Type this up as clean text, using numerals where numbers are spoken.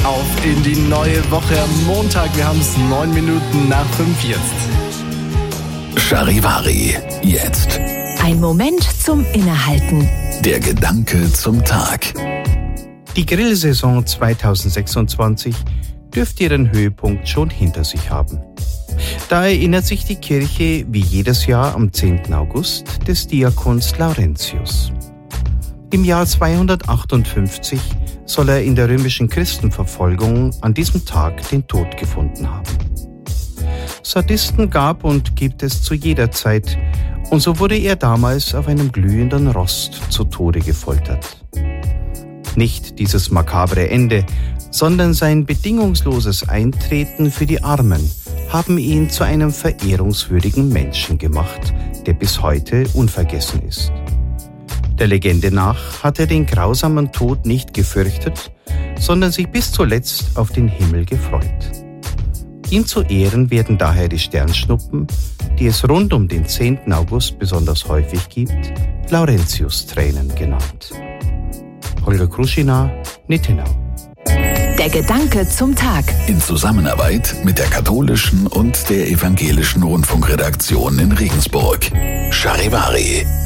auf in die neue Woche am Montag. Wir haben es 9 Minuten nach 5 jetzt. Charivari, jetzt. Ein Moment zum Innehalten. Der Gedanke zum Tag. Die Grillsaison 2026 dürfte ihren Höhepunkt schon hinter sich haben. Da erinnert sich die Kirche wie jedes Jahr am 10. August des Diakons Laurentius. Im Jahr 258 soll er in der römischen Christenverfolgung an diesem Tag den Tod gefunden haben. Sadisten gab und gibt es zu jeder Zeit, und so wurde er damals auf einem glühenden Rost zu Tode gefoltert. Nicht dieses makabre Ende, sondern sein bedingungsloses Eintreten für die Armen haben ihn zu einem verehrungswürdigen Menschen gemacht, der bis heute unvergessen ist. Der Legende nach hat er den grausamen Tod nicht gefürchtet, sondern sich bis zuletzt auf den Himmel gefreut. Ihm zu Ehren werden daher die Sternschnuppen, die es rund um den 10. August besonders häufig gibt, Laurentius-Tränen genannt. Holger Kruschina, Nittenau. Der Gedanke zum Tag. In Zusammenarbeit mit der katholischen und der evangelischen Rundfunkredaktion in Regensburg. Charivari.